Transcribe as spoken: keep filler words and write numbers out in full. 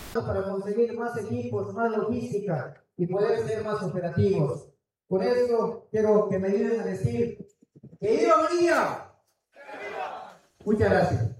para conseguir más equipos, más logística y poder ser más operativos. Por eso quiero que me ayuden a decir ¡que viva María! Muchas gracias.